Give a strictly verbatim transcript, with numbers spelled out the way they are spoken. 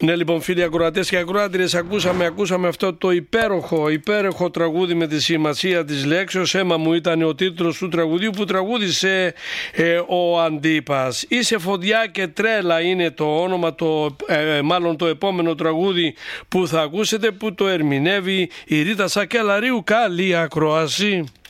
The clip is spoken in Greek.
Ναι, λοιπόν, φίλοι ακροατές και ακροάτριες, ακούσαμε, ακούσαμε αυτό το υπέροχο, υπέροχο τραγούδι με τη σημασία της λέξεως. «Αίμα μου» ήταν ο τίτλος του τραγουδίου που τραγούδισε ε, ο Αντίπας. «Είσαι φωτιά και τρέλα» είναι το όνομα, το, ε, μάλλον το επόμενο τραγούδι που θα ακούσετε, που το ερμηνεύει η Ρίτα Σακελαρίου. Καλή ακρόαση.